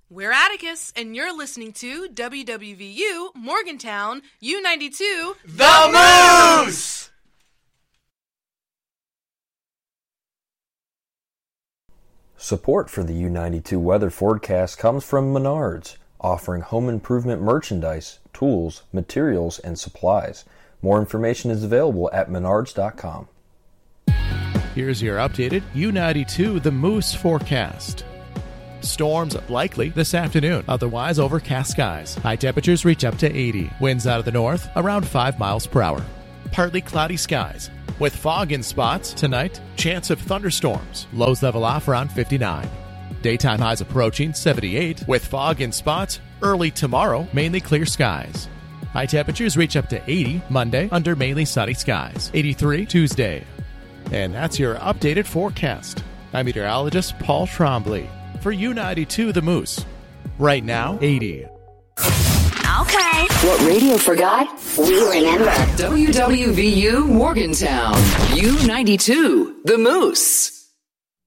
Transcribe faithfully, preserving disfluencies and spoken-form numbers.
We're Atticus, and you're listening to W W V U Morgantown U ninety-two The Moose! Support for the U ninety-two weather forecast comes from Menards, offering home improvement merchandise, tools, materials, and supplies. More information is available at menards dot com. Here's your updated U ninety-two The Moose forecast. Storms likely this afternoon, otherwise overcast skies. High temperatures reach up to eighty. Winds out of the north around five miles per hour. Partly cloudy skies. With fog in spots tonight, chance of thunderstorms. Lows level off around fifty-nine. Daytime highs approaching seventy-eight. With fog in spots, early tomorrow, mainly clear skies. High temperatures reach up to eighty Monday under mainly sunny skies. eighty-three Tuesday. And that's your updated forecast. I'm meteorologist Paul Trombley for U ninety-two The Moose. Right now, eighty. Okay. What radio forgot, we remember. W W V U Morgantown, U ninety-two The Moose.